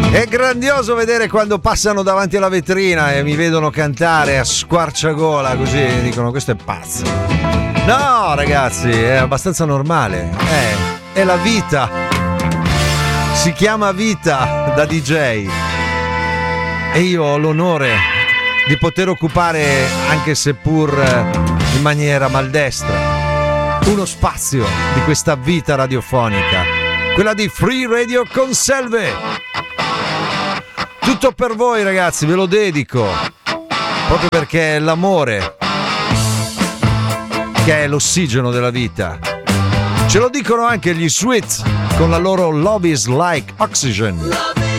È grandioso vedere quando passano davanti alla vetrina e mi vedono cantare a squarciagola così, dicono questo è pazzo. No ragazzi, è abbastanza normale, è la vita, si chiama vita da DJ e io ho l'onore di poter occupare, anche seppur in maniera maldestra, uno spazio di questa vita radiofonica, quella di Free Radio Conselve. Tutto per voi ragazzi, ve lo dedico, proprio perché è l'amore che è l'ossigeno della vita. Ce lo dicono anche gli Sweet con la loro Love is Like Oxygen.